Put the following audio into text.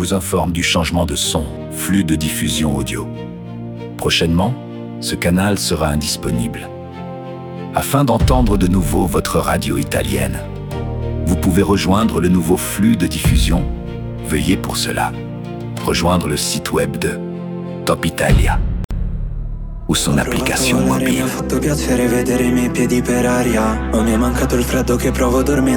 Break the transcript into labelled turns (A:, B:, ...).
A: vous informe du changement de son, flux de diffusion audio. Prochainement, ce canal sera indisponible. Afin d'entendre de nouveau votre radio italienne, vous pouvez rejoindre le nouveau flux de diffusion. Veuillez pour cela rejoindre le site web de Top Italia o son application mobile.
B: Mi ha fatto piacere vedere i miei piedi per aria, ma mi è mancato il freddo che provo dormendo.